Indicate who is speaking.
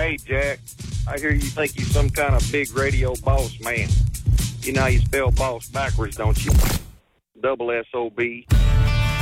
Speaker 1: Hey, Jack, I hear you think you're some kind of big radio boss man. You know how you spell boss backwards, don't you? Double S-O-B.